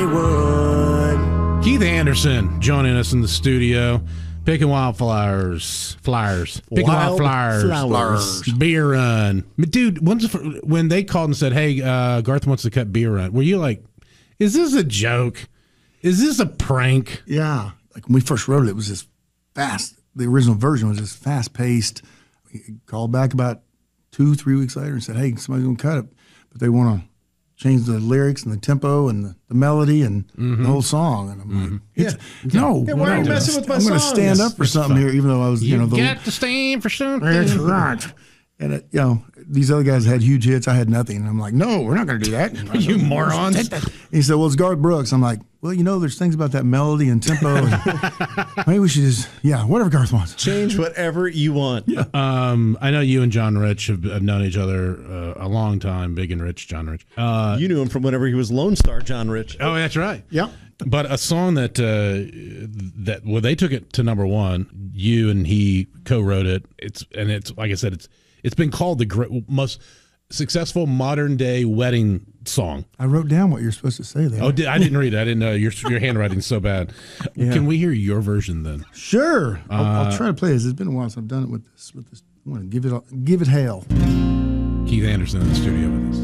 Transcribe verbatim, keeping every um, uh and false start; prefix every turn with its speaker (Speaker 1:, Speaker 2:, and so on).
Speaker 1: would.
Speaker 2: Keith Anderson joining us in the studio. Picking wildflowers, flyers, picking
Speaker 1: Wild
Speaker 2: wildflowers,
Speaker 1: flowers.
Speaker 2: Beer run, dude. When's the, when they called and said, "Hey, uh, Garth wants to cut beer run," were you like, "Is this a joke? Is this a prank?"
Speaker 3: Yeah, like when we first wrote it, it was just fast. The original version was just fast paced. We called back about two, three weeks later and said, "Hey, somebody's gonna cut it, but they want to change the lyrics and the tempo and the, the melody and
Speaker 2: Mm-hmm.
Speaker 3: the whole song." And I'm
Speaker 2: Mm-hmm.
Speaker 3: like, it's, "No,
Speaker 1: Yeah, why are you
Speaker 3: no,
Speaker 1: messing with my
Speaker 3: I'm going to
Speaker 1: songs?
Speaker 3: stand up for
Speaker 2: It's
Speaker 3: something
Speaker 2: fun.
Speaker 3: here, even though I was, you,
Speaker 2: You,
Speaker 3: know, the
Speaker 2: got to stand for something.
Speaker 3: That's right." And it, you know, these other guys had huge hits. I had nothing. And I'm like, "No, we're not going to do that."
Speaker 2: You morons.
Speaker 3: He said, "Well, it's Garth Brooks." I'm like, "Well, you know, there's things about that melody and tempo. And maybe we should just, yeah, whatever Garth wants."
Speaker 1: Change whatever you want. Yeah.
Speaker 2: Um, I know you and John Rich have, have known each other uh, a long time. Big and Rich, John Rich. Uh,
Speaker 1: You knew him from whenever he was Lone Star John Rich.
Speaker 2: oh, that's right.
Speaker 1: Yeah.
Speaker 2: But a song that uh, that well, they took it to number one. You and he co-wrote it. It's and it's like I said, it's it's been called the great, most successful modern day wedding song.
Speaker 3: I wrote down what you're supposed to say there.
Speaker 2: Oh, did, I didn't read it. I didn't know your your handwriting's so bad.
Speaker 3: Yeah.
Speaker 2: Can we hear your version then?
Speaker 3: Sure. I'll,
Speaker 2: Uh,
Speaker 3: I'll try to play this. It's been a while since I've done it with this. With this, I want to give it, give it hell.
Speaker 2: Keith Anderson in the studio with us.